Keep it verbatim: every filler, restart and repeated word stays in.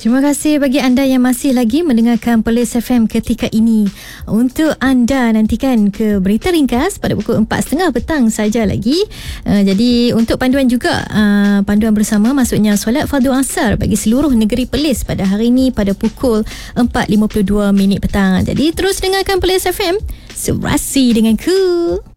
Terima kasih bagi anda yang masih lagi mendengarkan Perlis F M ketika ini. Untuk anda nantikan ke berita ringkas pada pukul empat tiga puluh petang saja lagi. Uh, jadi untuk panduan juga, uh, panduan bersama maksudnya solat fardu asar bagi seluruh negeri Perlis pada hari ini pada pukul empat lima puluh dua minit petang. Jadi terus dengarkan Perlis F M, serasi dengan ku.